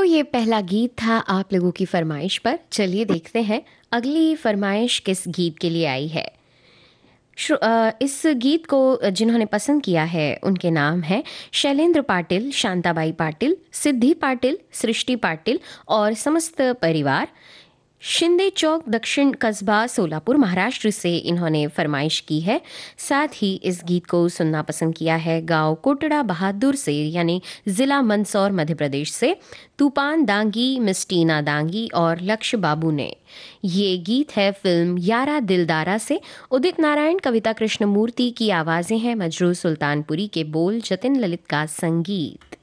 ये पहला गीत था आप लोगों की फरमाइश पर। चलिए देखते हैं अगली फरमाइश किस गीत के लिए आई है। इस गीत को जिन्होंने पसंद किया है उनके नाम हैं शैलेंद्र पाटिल, शांताबाई पाटिल, सिद्धि पाटिल, सृष्टि पाटिल और समस्त परिवार। शिंदे चौक, दक्षिण कस्बा, सोलापुर, महाराष्ट्र से इन्होंने फरमाइश की है। साथ ही इस गीत को सुनना पसंद किया है गांव कोटड़ा बहादुर से, यानी ज़िला मंदसौर, मध्य प्रदेश से तूफान दांगी, मिस्टीना दांगी और लक्ष्य बाबू ने। ये गीत है फिल्म यारा दिलदारा से। उदित नारायण, कविता कृष्णमूर्ति की आवाज़ें हैं, मजरू सुल्तानपुरी के बोल, जतिन ललित का संगीत।